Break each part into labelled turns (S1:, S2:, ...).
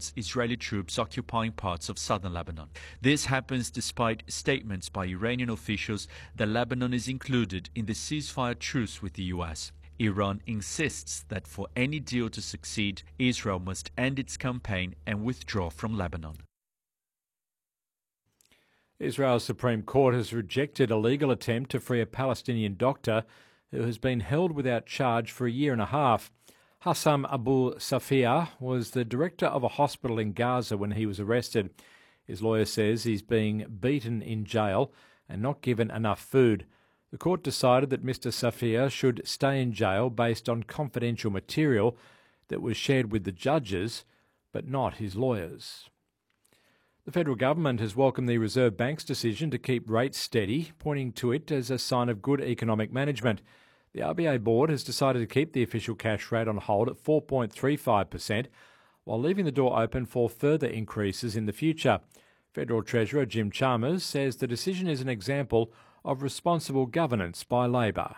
S1: Israeli troops occupying parts of southern Lebanon. This happens despite statements by Iranian officials that Lebanon is included in the ceasefire truce with the US. Iran insists that for any deal to succeed, Israel must end its campaign and withdraw from Lebanon.
S2: Israel's Supreme Court has rejected a legal attempt to free a Palestinian doctor who has been held without charge for a year and a half. Hassam Abu Safia was the director of a hospital in Gaza when he was arrested. His lawyer says he's being beaten in jail and not given enough food. The court decided that Mr Safia should stay in jail based on confidential material that was shared with the judges, but not his lawyers. The federal government has welcomed the Reserve Bank's decision to keep rates steady, pointing to it as a sign of good economic management. The RBA board has decided to keep the official cash rate on hold at 4.35%, while leaving the door open for further increases in the future. Federal Treasurer Jim Chalmers says the decision is an example of responsible governance by Labor.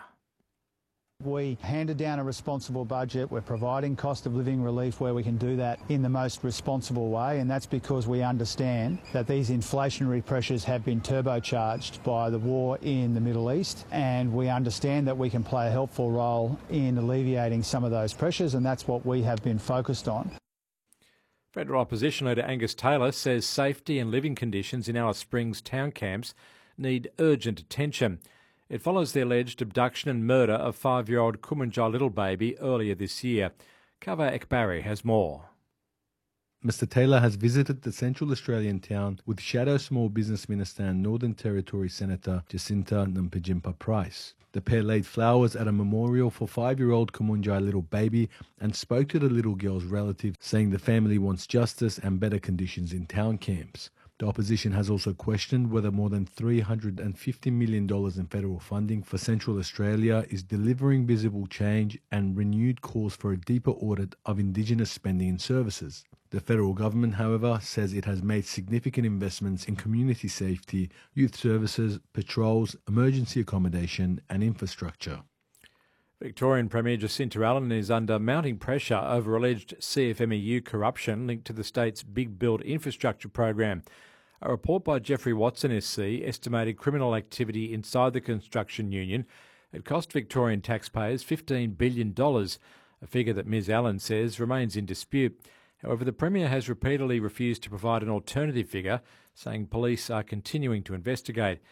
S3: We handed down a responsible budget. We're providing cost of living relief where we can do that in the most responsible way, and that's because we understand that these inflationary pressures have been turbocharged by the war in the Middle East, and we understand that we can play a helpful role in alleviating some of those pressures, and that's what we have been focused on.
S2: Federal Opposition Leader Angus Taylor says safety and living conditions in Alice Springs town camps need urgent attention. It follows the alleged abduction and murder of 5-year-old Kumanjai little baby earlier this year. Kava Ekbari has more.
S4: Mr Taylor has visited the Central Australian town with Shadow Small Business Minister and Northern Territory Senator Jacinta Nampijinpa Price. The pair laid flowers at a memorial for 5-year-old Kumanjai little baby and spoke to the little girl's relative, saying the family wants justice and better conditions in town camps. The opposition has also questioned whether more than $350 million in federal funding for Central Australia is delivering visible change and renewed calls for a deeper audit of Indigenous spending and services. The federal government, however, says it has made significant investments in community safety, youth services, patrols, emergency accommodation and infrastructure.
S2: Victorian Premier Jacinta Allen is under mounting pressure over alleged CFMEU corruption linked to the state's Big Build infrastructure program. A report by Jeffrey Watson SC estimated criminal activity inside the construction union had cost Victorian taxpayers $15 billion, a figure that Ms Allen says remains in dispute. However, the Premier has repeatedly refused to provide an alternative figure, saying police are continuing to investigate.